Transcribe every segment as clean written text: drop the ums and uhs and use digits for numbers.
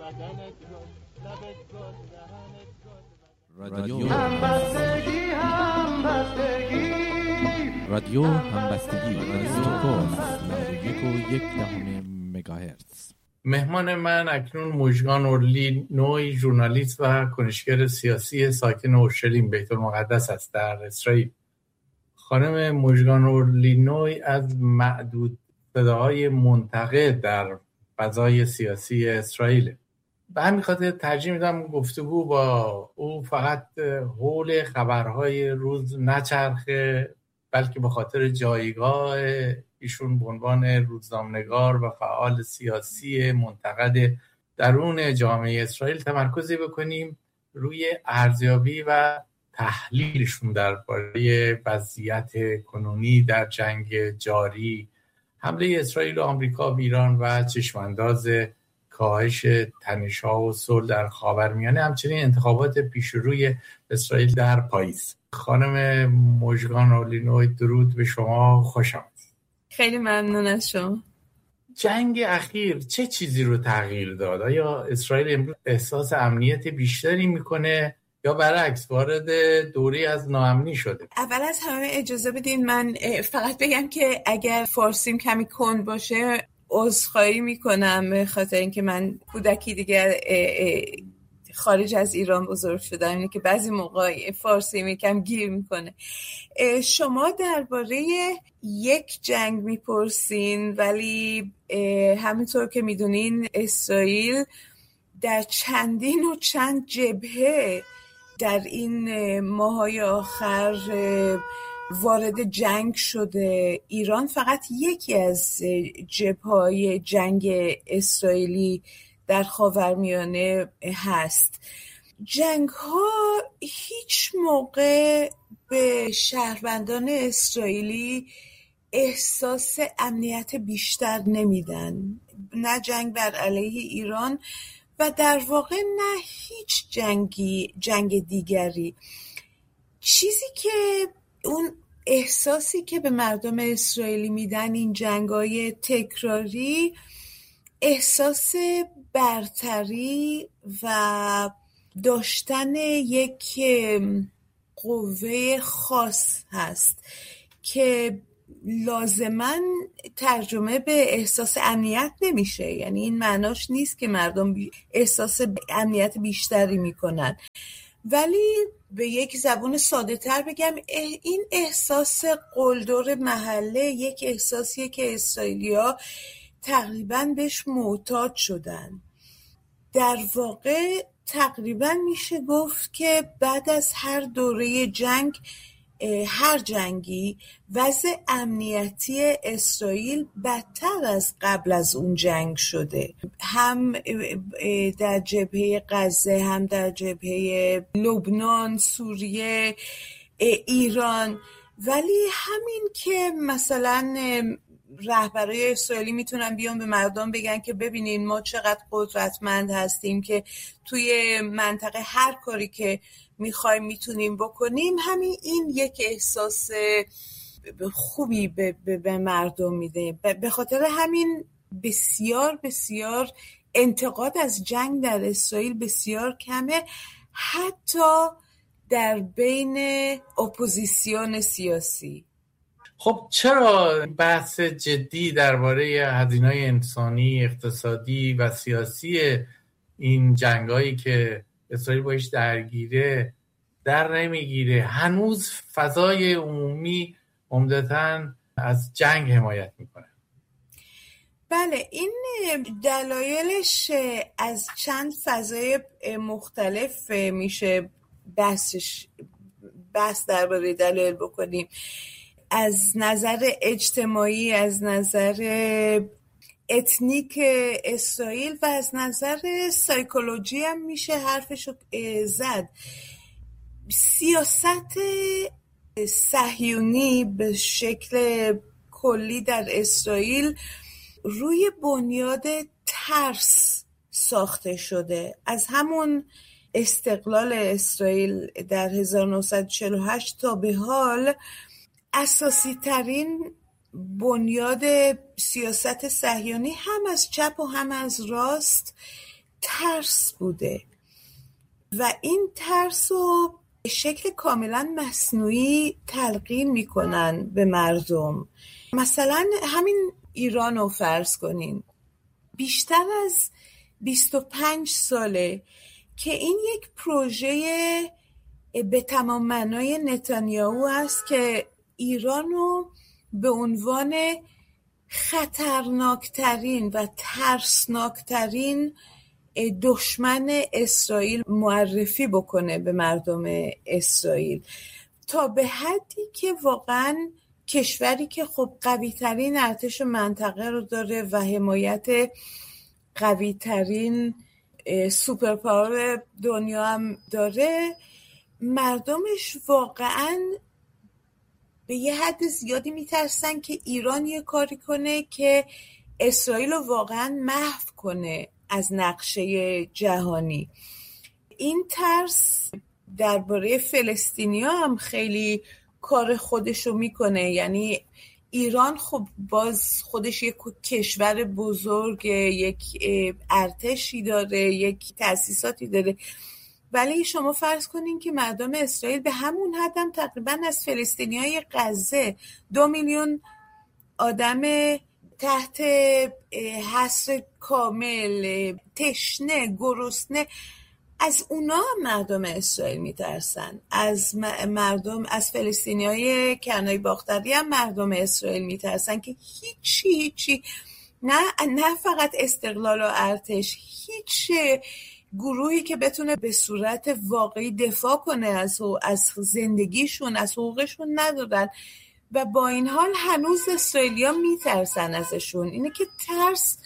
رادیو همبستگی رادیو همبستگی رادیو 91.1 مگاهرتز. مهمان من اکنون مژگان اورلی نوی، ژورنالیست و کنشگر سیاسی ساکن اورشلیم بیت المقدس است در اسرائیل. خانم مژگان اورلی نوی از معدود صداهای منتقد در فضای سیاسی اسرائیل. به همین خاطر ترجیح میدم گفتگو با او فقط حول خبرهای روز نچرخه، بلکه به خاطر جایگاه ایشون به عنوان روزنامه‌نگار و فعال سیاسی منتقد درون جامعه اسرائیل تمرکزی بکنیم روی ارزیابی و تحلیلشون درباره وضعیت کنونی در جنگ جاری، حمله اسرائیل و آمریکا به ایران و چشمانداز کاهش تنش‌ها و صلح در خاورمیانه، همچنین انتخابات پیشروی اسرائیل در پاییز. خانم مژگان اورلی نوی، درود به شما، خوش آمدید. خیلی ممنون از شما. جنگ اخیر چه چیزی رو تغییر داد؟ آیا اسرائیل امروز احساس امنیت بیشتری میکنه یا برعکس وارد دوری از ناامنی شده؟ اول از همه اجازه بدین من فقط بگم که اگر فارسیم کمی کند باشه عذرخواهی میکنم، به خاطر اینکه من کودکی دیگر خارج از ایران بزرگ شدم، اینه که بعضی موقع فارسی یکم گیر میکنه. شما درباره یک جنگ میپرسین، ولی همینطور که میدونین اسرائیل در چندین و چند جبهه در این ماهای آخر وارد جنگ شده. ایران فقط یکی از جبهه‌های جنگ اسرائیلی در خاورمیانه هست. جنگ‌ها هیچ موقع به شهروندان اسرائیلی احساس امنیت بیشتر نمیدن، نه جنگ بر علیه ایران و در واقع نه هیچ جنگ دیگری. چیزی که اون احساسی که به مردم اسرائیلی میدن این جنگ‌های تکراری، احساس برتری و داشتن یک قوه خاص هست که لازماً ترجمه به احساس امنیت نمیشه. یعنی این معناش نیست که مردم احساس امنیت بیشتری میکنن، ولی به یک زبون ساده تر بگم این احساس قلدر محله یک احساسیه که اسرائیلی‌ها تقریباً بهش معتاد شدن. در واقع تقریباً میشه گفت که بعد از هر دوره جنگ، هر جنگی، وضع امنیتی اسرائیل بدتر از قبل از اون جنگ شده، هم در جبهه غزه، هم در جبهه لبنان، سوریه، ایران. ولی همین که مثلا رهبرای اسرائیلی میتونن بیان به مردم بگن که ببینین ما چقدر قدرتمند هستیم که توی منطقه هر کاری که میخوایم میتونیم بکنیم، همین این یک احساس خوبی به مردم میده. به خاطر همین بسیار بسیار انتقاد از جنگ در اسرائیل بسیار کمه، حتی در بین اپوزیسیون سیاسی. خب چرا بحث جدی درباره هزینه‌های انسانی، اقتصادی و سیاسی این جنگایی که اسرائیل باش درگیره در نمیگیره؟ هنوز فضای عمومی عمدتاً از جنگ حمایت میکنه. بله، این دلایلش از چند فضای مختلف میشه بحث درباره دلایل بکنیم. از نظر اجتماعی، از نظر اتنیک اسرائیل و از نظر سایکولوژی هم میشه حرفشو زد. سیاست صهیونی به شکل کلی در اسرائیل روی بنیاد ترس ساخته شده. از همون استقلال اسرائیل در 1948 تا به حال اساسی ترین بنیاد سیاست صهیونی هم از چپ و هم از راست ترس بوده و این ترس رو به شکل کاملا مصنوعی تلقین میکنن به مردم. مثلا همین ایران رو فرض کنین، بیشتر از 25 ساله که این یک پروژه به تمام معنای نتانیاهو است که ایران رو به عنوان خطرناکترین و ترسناکترین دشمن اسرائیل معرفی بکنه به مردم اسرائیل، تا به حدی که واقعا کشوری که خب قوی ترین ارتش منطقه رو داره و حمایت قوی ترین سوپر پاور دنیا هم داره، مردمش واقعا به یه حد زیادی میترسن که ایران یه کاری کنه که اسرائیل رو واقعا محو کنه از نقشه جهانی. این ترس درباره فلسطینیا هم خیلی کار خودشو میکنه. یعنی ایران خب باز خودش یک کشور بزرگ، یک ارتشی داره، یک تأسیساتی داره، ولی شما فرض کنین که مردم اسرائیل به همون حدم تقریبا از فلسطینیای غزه 2 میلیون آدم تحت حصر کامل، تشنه، گرسنه، از اونا مردم اسرائیل میترسن. از مردم، از فلسطینیای کرنای باختری هم مردم اسرائیل میترسن که هیچی نه فقط استقلال و ارتش، هیچ گروهی که بتونه به صورت واقعی دفاع کنه از زندگیشون، از حقوقشون ندارن و با این حال هنوز اسرائیلیا میترسن ازشون. اینه که ترس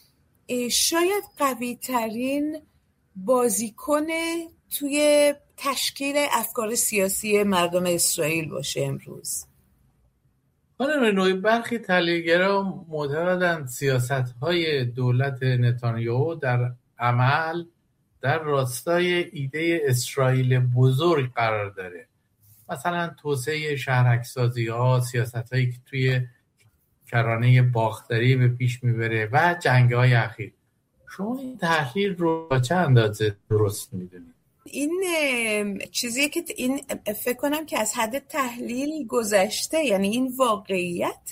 شاید قوی ترین بازیکن توی تشکیل افکار سیاسی مردم اسرائیل باشه امروز. خانم نوعی، برخی تحلیلگران معتقدند سیاست‌های دولت نتانیاهو در عمل در راستای ایده اسرائیل بزرگ قرار داره، مثلا توسعه شهرک‌سازی‌ها، سیاست‌هایی که توی کرانه باختری به پیش میبره و جنگ‌های اخیر. شما این تحلیل رو با چه اندازه درست میدونید؟ این چیزیه که این فکر کنم که از حد تحلیل گذشته. یعنی این واقعیت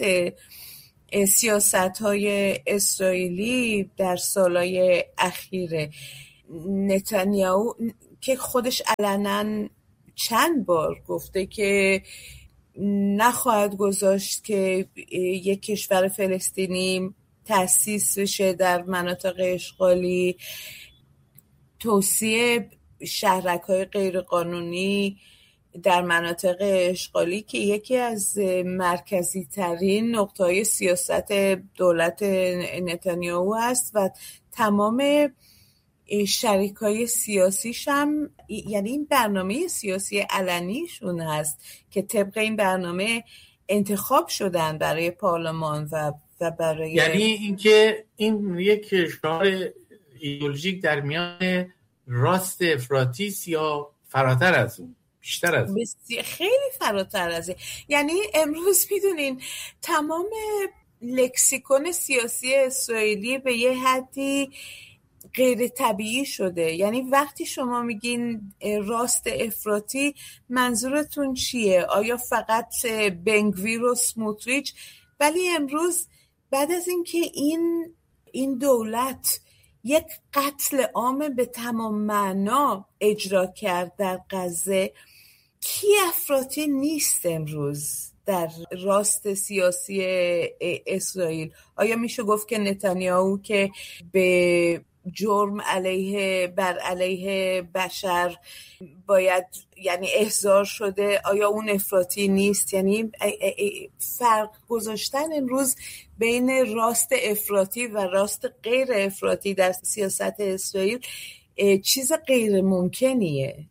سیاست‌های اسرائیلی در سالهای اخیره. نتانیاهو که خودش علنا چند بار گفته که نخواهد گذاشت که یک کشور فلسطینی تأسیس بشه در مناطق اشغالی، توسعه شهرک‌های غیرقانونی در مناطق اشغالی که یکی از مرکزی ترین نقطه‌های سیاست دولت نتانیاهو است و تمام شریکای سیاسیش هم، یعنی این برنامه سیاسی علنیشون هست که طبق این برنامه انتخاب شدن برای پارلمان و برای، یعنی اینکه این یک شعار ایدئولوژیک در میان راست افراطی یا فراتر از اون، بیشتر از اون؟ خیلی فراتر از این. یعنی امروز میدونین تمام لکسیکون سیاسی اسرائیلی به یه حدی غیر طبیعی شده. یعنی وقتی شما میگین راست افراطی منظورتون چیه؟ آیا فقط بنگویر و سموتریچ؟ ولی امروز بعد از اینکه این دولت یک قتل عام به تمام معنا اجرا کرد در غزه، کی افراطی نیست امروز در راست سیاسی اسرائیل؟ آیا میشه گفت که نتانیاهو که به جرم بر علیه بشر باید یعنی احضار شده، آیا اون افراطی نیست؟ یعنی فرق گذاشتن امروز بین راست افراطی و راست غیر افراطی در سیاست اسرائیل چیز غیر ممکنیه.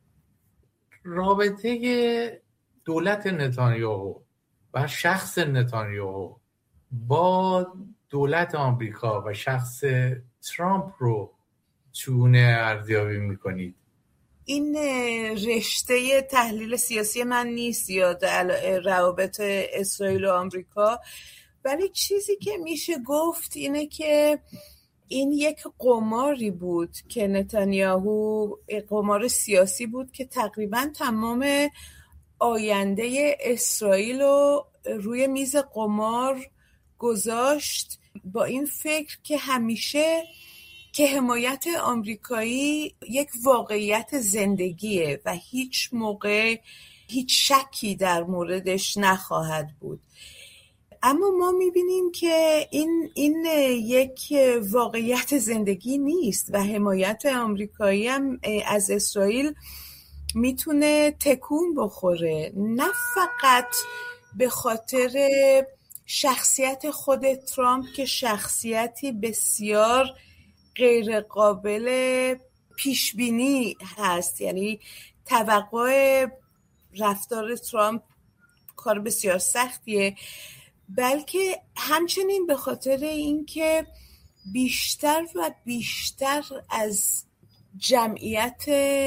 رابطه دولت نتانیاهو و شخص نتانیاهو با دولت آمریکا و شخص ترامپ رو چگونه ارزیابی میکنید؟ این رشته تحلیل سیاسی من نیست یا روابط اسرائیل و آمریکا، ولی چیزی که میشه گفت اینه که این یک قماری بود که نتانیاهو، قمار سیاسی بود که تقریبا تمام آینده اسرائیل رو روی میز قمار گذاشت، با این فکر که همیشه که حمایت آمریکایی یک واقعیت زندگیه و هیچ موقع هیچ شکی در موردش نخواهد بود. اما ما میبینیم که این یک واقعیت زندگی نیست و حمایت آمریکایی هم از اسرائیل میتونه تکون بخوره، نه فقط به خاطر شخصیت خود ترامپ که شخصیتی بسیار غیر قابل پیش بینی هست، یعنی توقع رفتار ترامپ کار بسیار سختیه، بلکه همچنین به خاطر اینکه بیشتر و بیشتر از جمعیت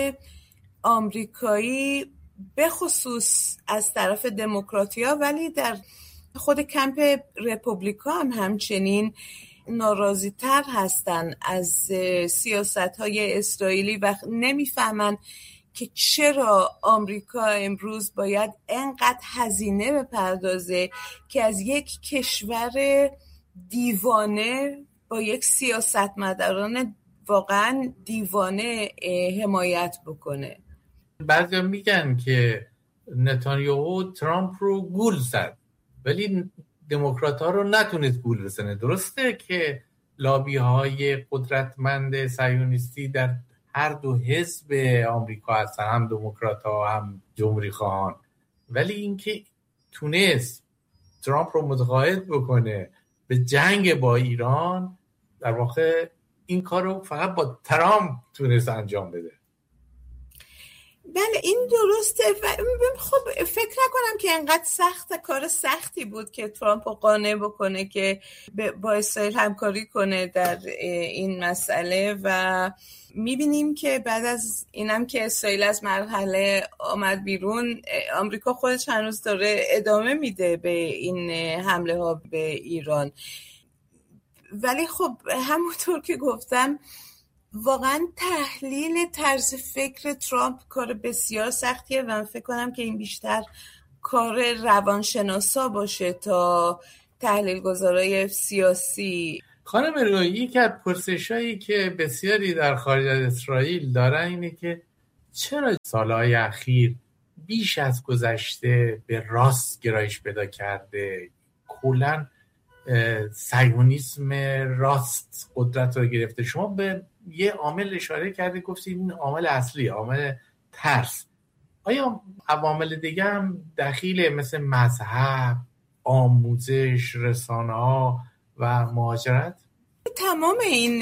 آمریکایی به خصوص از طرف دموکراتیا ولی در خود کمپ رپوبلیکا هم همچنین ناراضی تر هستن از سیاست‌های اسرائیلی و نمیفهمن که چرا آمریکا امروز باید انقدر هزینه بپردازه که از یک کشور دیوانه با یک سیاستمداران واقعا دیوانه حمایت بکنه. بعضیا میگن که نتانیاهو ترامپ رو گول زد ولی دموکرات ها رو نتونست گول بزنه. درسته که لابی های قدرتمند صهیونیستی در هر دو حزب آمریکا هستن، هم دموکرات ها هم جمهوری خواهان، ولی اینکه تونست ترامپ رو متقاعد بکنه به جنگ با ایران، در واقع این کار رو فقط با ترامپ تونست انجام بده. بله این درسته و خب فکر نکنم که انقدر کار سختی بود که ترامپ رو قانع بکنه که با اسرائیل همکاری کنه در این مسئله و میبینیم که بعد از اینم که اسرائیل از مرحله آمد بیرون، آمریکا خودش هنوز داره ادامه میده به این حمله ها به ایران. ولی خب همونطور که گفتم واقعا تحلیل طرز فکر ترامپ کار بسیار سختیه و من فکر کنم که این بیشتر کار روانشناسا باشه تا تحلیلگزارای سیاسی. خانم رویی که پرسشایی که بسیاری در خارج از اسرائیل دارن اینه که چرا سالهای اخیر بیش از گذشته به راست گرایش پیدا کرده، کلاً صهیونیسم راست قدرت رو گرفته. شما به یه عامل اشاره کردید، گفتید این عامل اصلی، عامل ترس. آیا عوامل دیگه هم دخیله مثل مذهب، آموزش، رسانه‌ها و مهاجرت؟ تمام این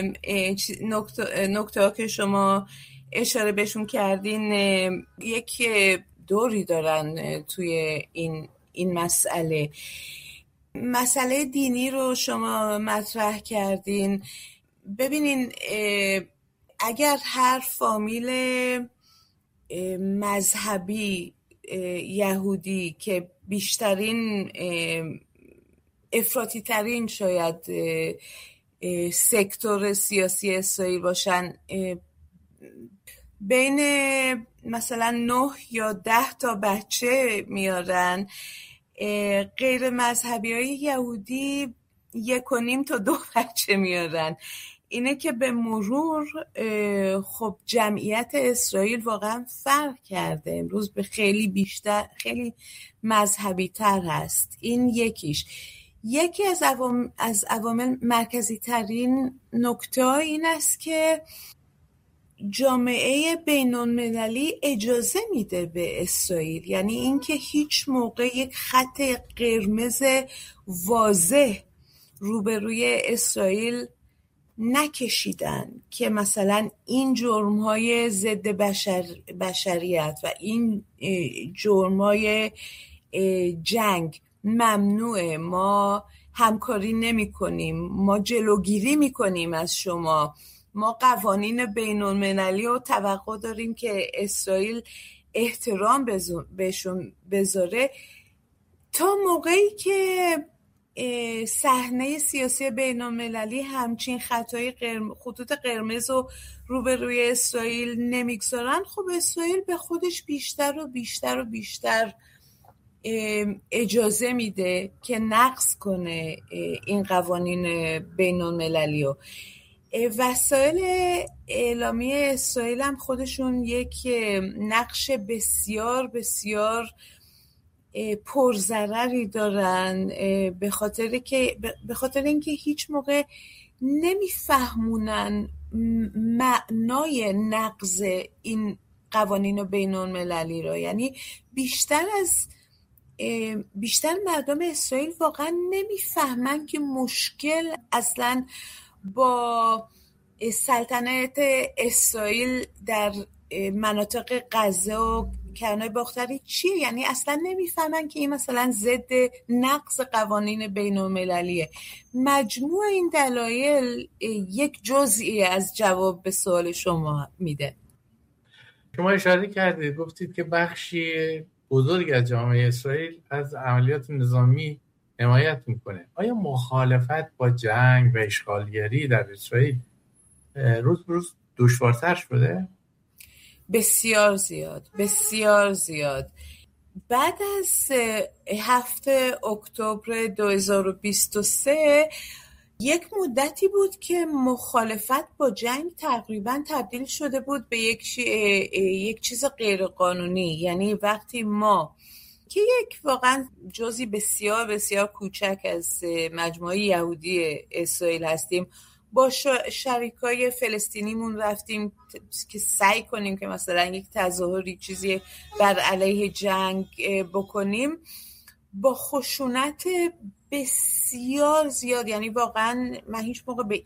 نکته که شما اشاره بهشون کردین یک دوری دارن توی این مسئله دینی رو شما مطرح کردین. ببینین اگر هر فامیل مذهبی یهودی که بیشترین افراطی ترین شاید سکتور سیاسی اسرائیل باشن، بین مثلا 9 یا 10 تا بچه میارن، غیر مذهبی های یهودی 1.5 تا 2 بچه میارن. اینه که به مرور خب جمعیت اسرائیل واقعا فرق کرده، امروز به خیلی بیشتر، خیلی مذهبی تر هست. این یکیش. یکی از عوامل مرکزی ترین نکته این است که جامعه بین‌المللی اجازه میده به اسرائیل، یعنی اینکه هیچ موقع یک خط قرمز واضح روبروی اسرائیل نکشیدن که مثلا این جرم‌های ضد بشریت و این جرم‌های جنگ ممنوعه، ما همکاری نمی کنیم، ما جلوگیری می کنیم از شما، ما قوانین بین‌المللی رو توقع داریم که اسرائیل احترام بهشون بذاره. تا موقعی که صحنه سیاسی بین‌المللی همچین خطوط قرمز رو روبروی اسرائیل نمیگذارن، خب اسرائیل به خودش بیشتر و بیشتر و بیشتر اجازه میده که نقض کنه این قوانین بین‌المللی رو. وسایل اعلامی اسرائیل هم خودشون یک نقش بسیار بسیار پرضرری دارن، به خاطر اینکه هیچ موقع نمیفهمونن معنای نقض این قوانین بین‌المللی رو. یعنی بیشتر مردم اسرائیل واقعا نمیفهمن که مشکل اصلا با سلطنت اسرائیل در مناطق غزه و کرانه باختری چیه. یعنی اصلا نمیفهمن که این مثلا ضد نقض قوانین بین‌المللیه. مجموع این دلایل یک جزئی از جواب به سوال شما میده. شما اشاره کردید، گفتید که بخشی بزرگ از جامعه اسرائیل از عملیات نظامی حمایت میکنه. آیا مخالفت با جنگ و اشغالگری در اسرائیل روز به روز دشوارتر شده؟ بسیار زیاد، بسیار زیاد. بعد از 7 اکتبر 2023 یک مدتی بود که مخالفت با جنگ تقریبا تبدیل شده بود به یک چیز غیرقانونی. یعنی وقتی ما که یک واقعا جزئی بسیار بسیار کوچک از مجموعه یهودی اسرائیل هستیم، با شریکای فلسطینیمون رفتیم که سعی کنیم که مثلا یک تظاهری چیزی بر علیه جنگ بکنیم، با خشونت بسیار زیاد. یعنی واقعا من هیچ موقع به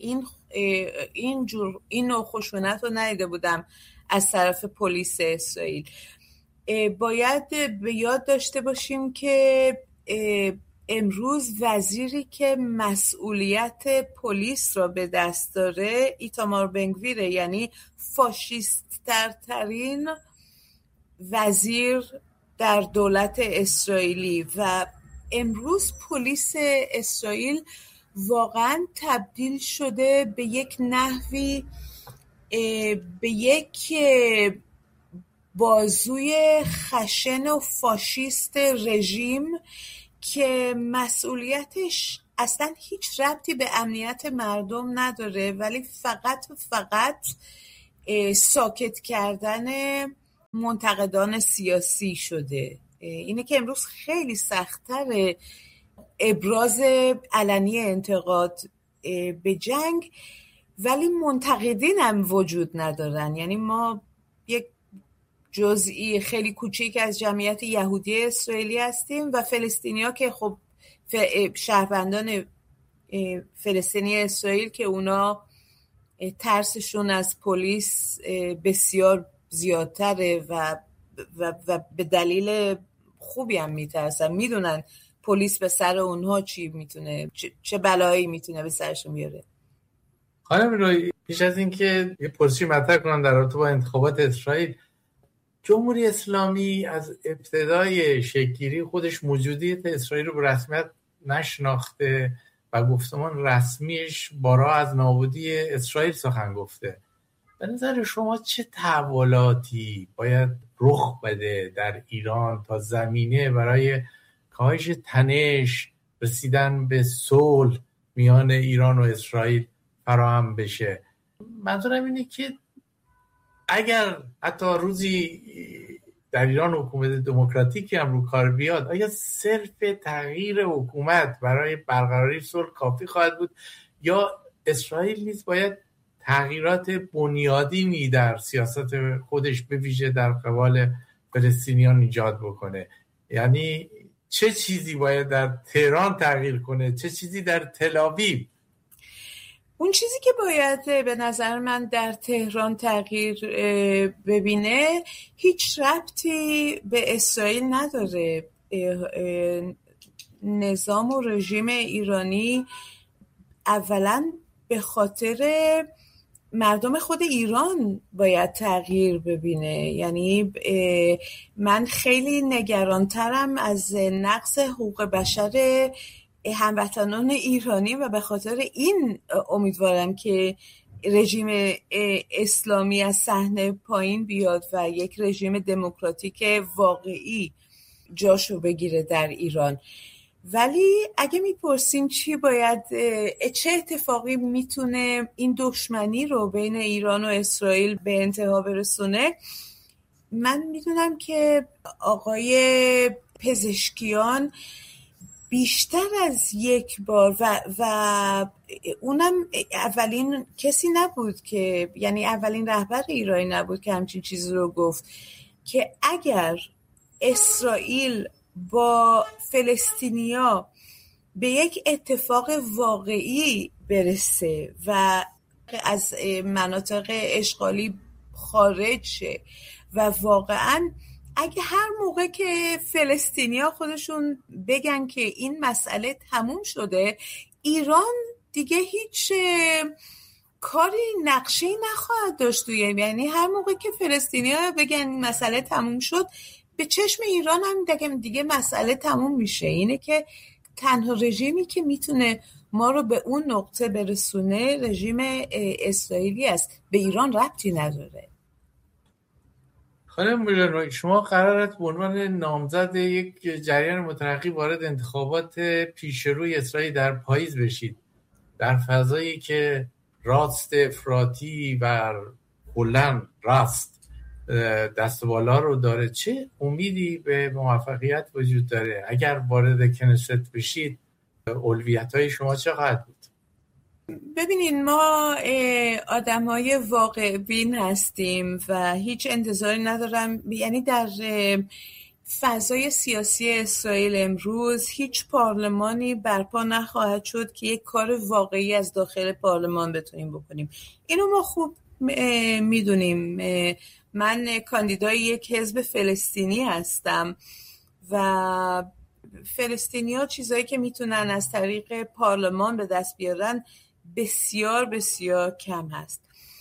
این نوع خشونت رو ندیده بودم از طرف پلیس اسرائیل. باید به یاد داشته باشیم که امروز وزیری که مسئولیت پلیس را به دست داره ایتامار بنگویره، یعنی فاشیست‌ترین وزیر در دولت اسرائیلی. و امروز پلیس اسرائیل واقعا تبدیل شده به یک نحوی، به یک بازوی خشن و فاشیست رژیم که مسئولیتش اصلا هیچ ربطی به امنیت مردم نداره، ولی فقط ساکت کردن منتقدان سیاسی شده. اینه که امروز خیلی سخت‌تره ابراز علنی انتقاد به جنگ، ولی منتقدین هم وجود ندارن. یعنی ما یک جزئی خیلی کوچیک از جمعیت یهودی اسرائیلی هستیم و فلسطینیا که خب شهروندان فلسطینی اسرائیل که اونا ترسشون از پلیس بسیار زیادتره و به دلیل خوبی هم میترسن، میدونن پلیس به سر اونها چه بلایی میتونه به سرشون بیاره. خانم روی، پیش از اینکه یه پرسشی مطرح کنم در رابطه با انتخابات اسرائیل، جمهوری اسلامی از ابتدای شکل‌گیری خودش موجودیت اسرائیل رو به رسمیت نشناخته و گفتمان رسمیش بارها از نابودی اسرائیل سخن گفته. به نظر شما چه تحولاتی باید رخ بده در ایران تا زمینه برای کاهش تنش، رسیدن به صلح میان ایران و اسرائیل فراهم بشه؟ منظورم اینه که اگر حتی روزی در ایران حکومت دموکراتیکی هم رو کار بیاد، آیا صرف تغییر حکومت برای برقراری صلح کافی خواهد بود یا اسرائیل نیز باید تغییرات بنیادینی در سیاست خودش به ویژه در قبال فلسطینیان ایجاد بکنه؟ یعنی چه چیزی باید در تهران تغییر کنه، چه چیزی در تل‌آویو؟ اون چیزی که باید به نظر من در تهران تغییر ببینه هیچ ربطی به اسرائیل نداره. نظام و رژیم ایرانی اولا به خاطر مردم خود ایران باید تغییر ببینه. یعنی من خیلی نگرانترم از نقض حقوق بشر هموطنان ایرانی و به خاطر این امیدوارم که رژیم اسلامی از صحنه پایین بیاد و یک رژیم دموکراتیک واقعی جاشو بگیره در ایران. ولی اگه میپرسیم چه اتفاقی میتونه این دشمنی رو بین ایران و اسرائیل به انتها برسونه، من میدونم که آقای پزشکیان بیشتر از یک بار و اونم اولین کسی نبود که، یعنی اولین رهبر ایرانی نبود که همچین چیزی رو گفت که اگر اسرائیل با فلسطینیا به یک اتفاق واقعی برسه و از مناطق اشغالی خارج شه و واقعاً اگه هر موقع که فلسطینیا خودشون بگن که این مسئله تموم شده، ایران دیگه هیچ کاری نقشه‌ای نخواهد داشت توی، یعنی هر موقع که فلسطینیا بگن این مسئله تموم شد، به چشم ایران هم دیگه مسئله تموم میشه. اینه که تنها رژیمی که میتونه ما رو به اون نقطه برسونه رژیم اسرائیلی است، به ایران ربطی نداره. خانم مولانا، شما قرارت به عنوان نامزد یک جریان مترقی وارد انتخابات پیشروی اسرائیل در پاییز بشید، در فضایی که راست افراطی و کلاً راست دست بالا رو داره، چه امیدی به موفقیت وجود داره؟ اگر وارد کنست بشید اولویت‌های شما چقدر بود؟ ببینین، ما آدم‌های واقع بین هستیم و هیچ انتظاری ندارم، یعنی در فضای سیاسی اسرائیل امروز هیچ پارلمانی برپا نخواهد شد که یک کار واقعی از داخل پارلمان بتونیم بکنیم. اینو ما خوب میدونیم. من کاندیدای یک حزب فلسطینی هستم و فلسطینی‌ها چیزایی که میتونن از طریق پارلمان به دست بیارن بسیار بسیار کم هست.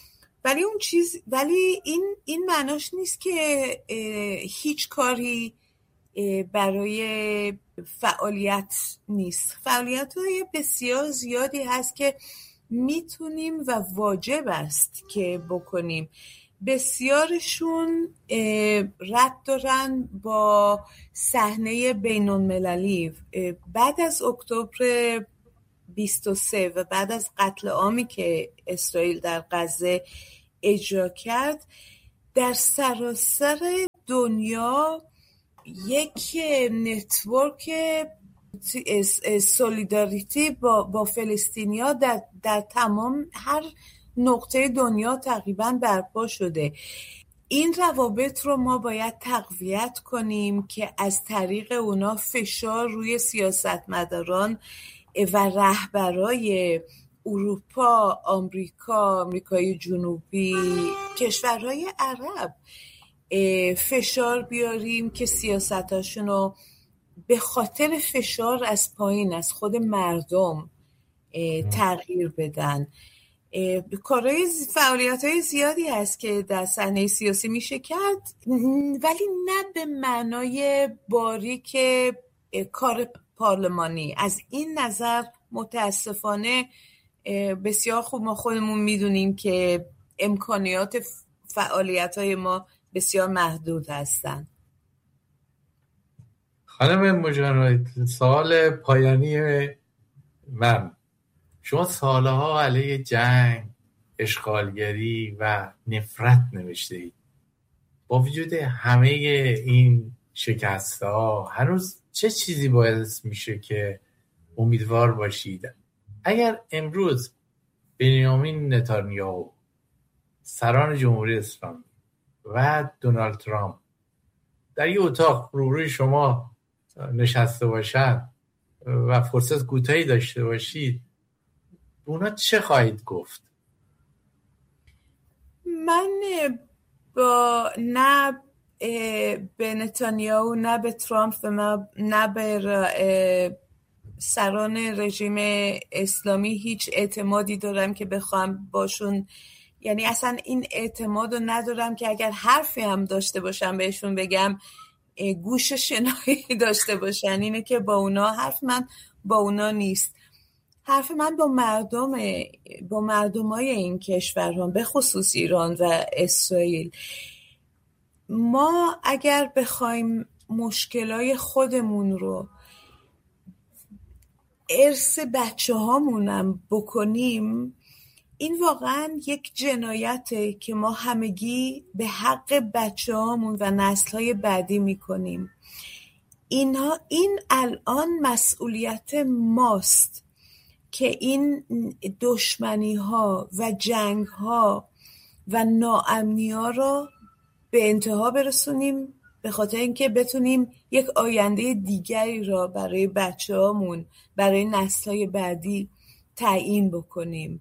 ولی این معناش نیست که هیچ کاری برای فعالیت نیست. فعالیت‌های بسیار زیادی هست که میتونیم و واجب است که بکنیم. بسیارشون ربط دارن با صحنه بین‌المللی. بعد از اکتبر 23 و بعد از قتل عامی که اسرائیل در غزه اجرا کرد، در سراسر دنیا یک نتورک سولیداریتی با فلسطینیا در تمام هر نقطه دنیا تقریبا برپا شده. این روابط رو ما باید تقویت کنیم که از طریق اونا فشار روی سیاستمداران و رهبرای اروپا، آمریکای جنوبی، کشورهای عرب فشار بیاریم که سیاستاشون رو به خاطر فشار از پایین از خود مردم تغییر بدن. فعالیت‌های زیادی هست که در صحنه سیاسی میشه کرد، ولی نه به معنای باریک کار پارلمانی. از این نظر متاسفانه بسیار خوب ما خودمون میدونیم که امکانیات فعالیت‌های ما بسیار محدود هستند. خانم مجانوی، سوال پایانی من، شما سالها علیه جنگ، اشغالگری و نفرت نوشته اید. با وجود همه این شکست‌ها هنوز چه چیزی باعث میشه که امیدوار باشید؟ اگر امروز بنیامین نتانیاهو، سران جمهوری اسلامی و دونالد ترامپ در یک اتاق روبروی شما نشسته باشند و فرصت کوتاهی داشته باشید، اونا چه خواهید گفت؟ من نه به نتانیاهو، نه به ترامپ و نه به سران رژیم اسلامی هیچ اعتمادی دارم که بخوام باشون، یعنی اصلا این اعتماد رو ندارم که اگر حرفی هم داشته باشم بهشون بگم گوش شنایی داشته باشن. اینه که با اونا حرف من با اونا نیست. حرف من با مردمای این کشورها، به خصوص ایران و اسرائیل. ما اگر بخوایم مشکلای خودمون رو ارث بچه هامونم بکنیم، این واقعا یک جنایته که ما همگی به حق بچه هامون و نسل‌های بعدی میکنیم. این الان مسئولیت ماست که این دشمنی ها و جنگ ها و ناامنی ها را به انتها برسونیم، به خاطر اینکه بتونیم یک آینده دیگری را برای بچه هامون، برای نسل‌های بعدی تعیین بکنیم.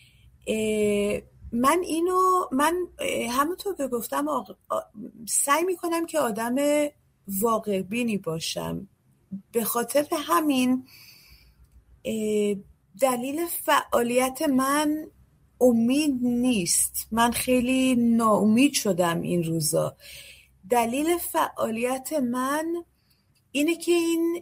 من همونطور که گفتم سعی میکنم که آدم واقع بینی باشم. به خاطر همین دلیل فعالیت من امید نیست. من خیلی ناامید شدم این روزا. دلیل فعالیت من اینه که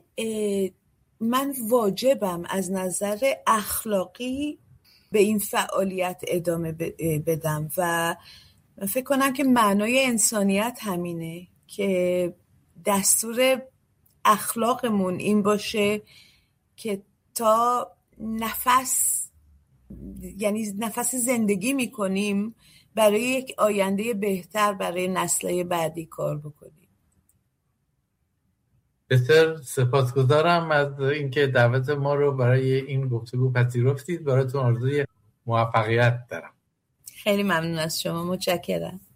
من واجبم از نظر اخلاقی به این فعالیت ادامه بدم و من فکر کنم که معنای انسانیت همینه که دستور اخلاقمون این باشه که تا نفس زندگی میکنیم برای یک آینده بهتر برای نسل‌های بعدی کار بکنیم. بسیار سپاسگزارم از اینکه دعوت ما رو برای این گفتگو پذیرفتید. براتون آرزوی موفقیت دارم. خیلی ممنون از شما. متشکرم.